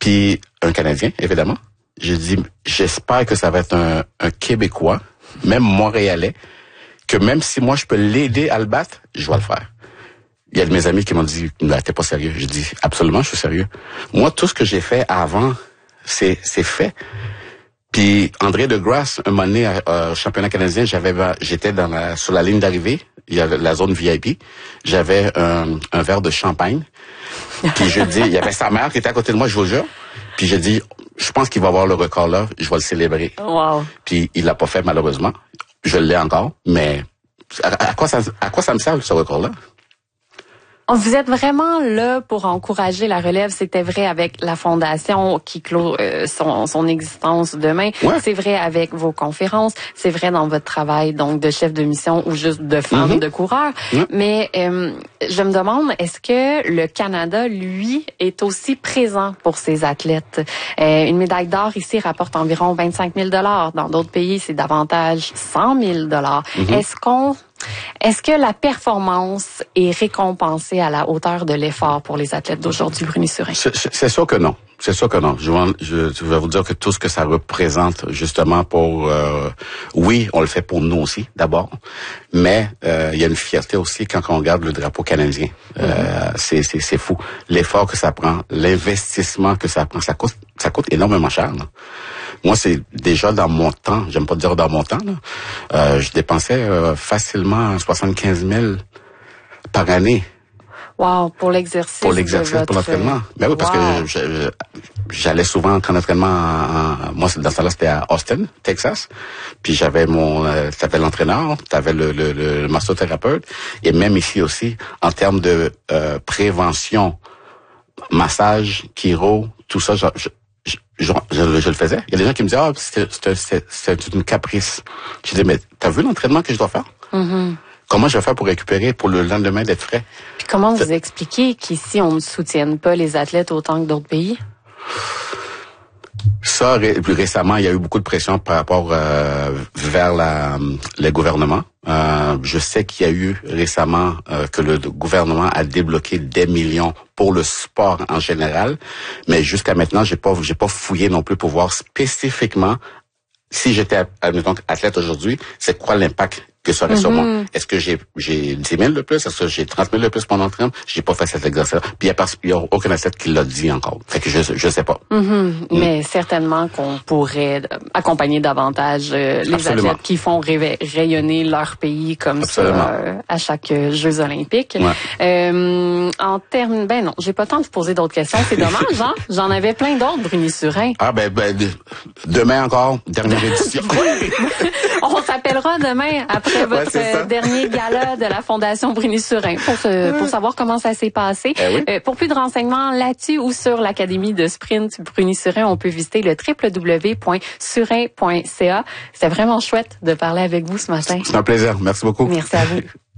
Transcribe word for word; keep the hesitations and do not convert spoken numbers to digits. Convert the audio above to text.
Puis un Canadien, évidemment. J'ai dit, j'espère que ça va être un, un Québécois, même Montréalais, que même si moi je peux l'aider à le battre, je vais le faire. Il y a de mes amis qui m'ont dit, là, t'es pas sérieux. J'ai dit, absolument, je suis sérieux. Moi, tout ce que j'ai fait avant, c'est, c'est fait. Puis André Degrasse, un moment donné, euh, au championnat canadien, j'avais, j'étais dans la, sur la ligne d'arrivée, il y a la zone V I P. J'avais un, un verre de champagne. Puis je dis, il y avait sa mère qui était à côté de moi, je vous le jure. Puis j'ai dit, je pense qu'il va avoir le record là, je vais le célébrer. Wow. Puis il l'a pas fait malheureusement. Je l'ai encore, mais à, à quoi ça, à quoi ça me sert ce record là? Vous êtes vraiment là pour encourager la relève. C'était vrai avec la fondation qui clôt euh, son, son existence demain. Ouais. C'est vrai avec vos conférences. C'est vrai dans votre travail donc de chef de mission ou juste de femme, mm-hmm. de coureur. Mm-hmm. Mais euh, je me demande, est-ce que le Canada, lui, est aussi présent pour ses athlètes? Euh, une médaille d'or ici rapporte environ vingt-cinq mille dollars. Dans d'autres pays, c'est davantage cent mille dollars. Mm-hmm. Est-ce qu'on Est-ce que la performance est récompensée à la hauteur de l'effort pour les athlètes d'aujourd'hui, Bruni Surin? C'est, c'est sûr que non. C'est sûr que non. Je vais, je, je vais vous dire que tout ce que ça représente, justement, pour... Euh, oui, on le fait pour nous aussi, d'abord, mais euh, il y a une fierté aussi quand on regarde le drapeau canadien. Mm-hmm. Euh, c'est, c'est, c'est fou. L'effort que ça prend, l'investissement que ça prend, ça coûte, ça coûte énormément cher, là. Moi, c'est déjà dans mon temps, j'aime pas dire dans mon temps, là, euh, je dépensais euh, facilement soixante-quinze mille par année. Wow, pour l'exercice. Pour l'exercice, votre... pour l'entraînement. Mais oui, parce wow. que je, je, j'allais souvent en entraînement. En, en, moi, dans ce là c'était à Austin, Texas. Puis j'avais mon, euh, t'avais l'entraîneur, t'avais le, le, le massothérapeute, et même ici aussi, en termes de euh, prévention, massage, chiro, tout ça, je, je, je, je, je, je le faisais. Il y a des gens qui me disaient, ah, c'est, c'est, c'est, c'est une caprice. Je dis, mais t'as vu l'entraînement que je dois faire? Mm-hmm. Comment je vais faire pour récupérer, pour le lendemain d'être frais? Puis comment vous expliquez qu'ici, on ne soutienne pas les athlètes autant que d'autres pays? Ça, ré- plus récemment, il y a eu beaucoup de pression par rapport euh, vers la, le gouvernement. Euh, je sais qu'il y a eu récemment euh, que le gouvernement a débloqué des millions pour le sport en général, mais jusqu'à maintenant, j'ai pas, j'ai pas fouillé non plus pour voir spécifiquement si j'étais, admettons, athlète aujourd'hui, c'est quoi l'impact que ça aurait mm-hmm. sur moi? Est-ce que j'ai, j'ai dix mille de plus? Est-ce que j'ai trente mille de plus pour mon entraînement? J'ai pas fait cet exercice-là. Puis il y a, a aucun athlète qui l'a dit encore. Fait que je, je sais pas. Mm-hmm. Mm. Mais certainement qu'on pourrait accompagner davantage euh, les Absolument. athlètes qui font ré- rayonner leur pays comme Absolument. ça euh, à chaque euh, Jeux olympiques. Ouais. Euh, en termes, ben non, j'ai pas le temps de vous poser d'autres questions. C'est dommage, hein? J'en avais plein d'autres, Bruni Surin. Ah ben, ben de, demain encore, dernière édition. On s'appellera demain après votre ouais, dernier gala de la Fondation Bruni Surin pour, se, pour savoir comment ça s'est passé. Eh oui. euh, pour plus de renseignements là-dessus ou sur l'Académie de sprint Bruni Surin, on peut visiter le w w w point surin point c a. C'était vraiment chouette de parler avec vous ce matin. C'est un plaisir. Merci beaucoup. Merci à vous.